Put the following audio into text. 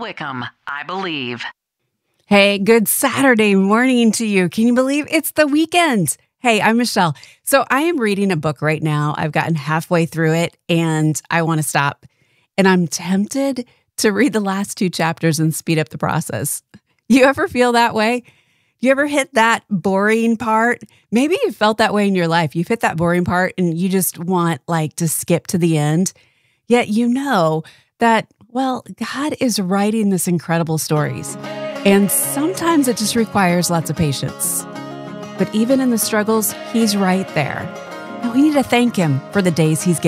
Wickham, I believe. Hey, good Saturday morning to you. Can you believe it's the weekend? Hey, I'm Michelle. So I am reading a book right now. I've gotten halfway through it and I want to stop. And I'm tempted to read the last 2 chapters and speed up the process. You ever feel that way? You ever hit that boring part? Maybe you felt that way in your life. You've hit that boring part and you just want to skip to the end. Yet you know that, well, God is writing this incredible stories. And sometimes it just requires lots of patience. But even in the struggles, he's right there. And we need to thank him for the days he's given.